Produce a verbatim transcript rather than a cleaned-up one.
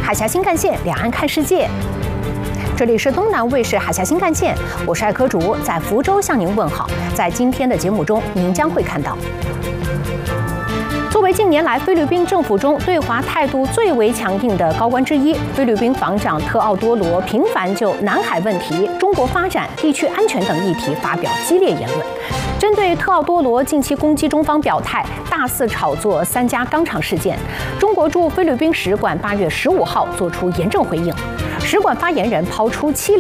海峡新干线，两岸看世界。这里是东南卫视海峡新干线，我是艾科竹，在福州向您问好。在今天的节目中，您将会看到。 作为近年来菲律宾政府中对华态度最为强硬的高官之一，菲律宾防长特奥多罗频繁就南海问题、中国发展、地区安全等议题发表激烈言论。针对特奥多罗近期攻击中方表态、大肆炒作三家钢厂事件，中国驻菲律宾使馆八月十五号作出严正回应。使馆发言人抛出七